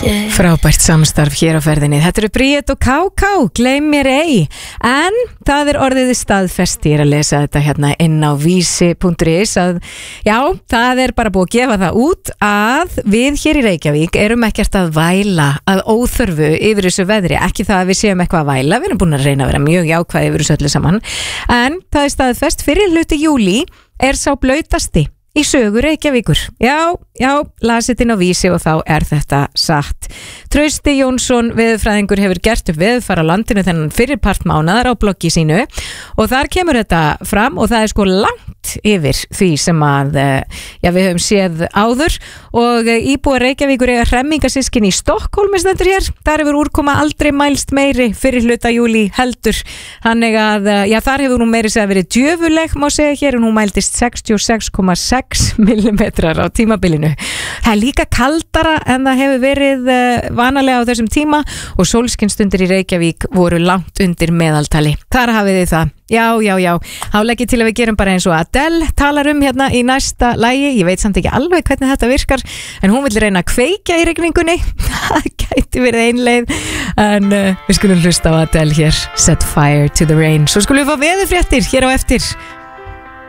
Frábært samstarf hér á ferðinni. Þetta eru Bríet og Ká, gleym mér ei. En það orðið staðfest, ég að lesa þetta hérna inn á vísi.is að já, það bara búið að gefa það út að við hér í Reykjavík erum ekkert að væla að óþörfu yfir þessu veðri, ekki það að við séum eitthvað að væla, við erum búin að reyna að vera mjög jákvæð yfir þessu öllu saman, en það staðfest fyrir hluti júlí sá blautasti í sögu Reykjavíkur. Já, las þetta inn á vísi og þá þetta satt. Trausti Jónsson veðurfræðingur hefur gert upp veðurfar á landinu þennan fyrirpart mánaðar á bloggi sínu og þar kemur þetta fram og það sko langt yfir því sem að við höfum séð áður og íbúar Reykjavíkur eiga hremmingasyskin í Stokkólmi stendur hér. Þar hefur úrkoma aldrei mælst meiri fyrir hluta júlí heldur. Þannig að þar hefur hún meiri segja verið djöfuleg má segja hér en hún mældist 66,6 millimetrar á tímabilinu. Það líka kaldara en það hefur verið vanalega á þessum tíma og sólskinstundir í Reykjavík voru langt undir meðaltali. Þar hafið þið það. Já. Háleggi til að við gerum bara eins og Adele talar hérna í næsta lagi. Ég veit samt ekki alveg hvernig þetta virkar en hún vill reyna að kveikja í rigningunni. Það gæti verið ein leið en við skulum hlusta á Adele hér. Set fire to the rain. Svo skulum við fá veðurfréttir hér á eftir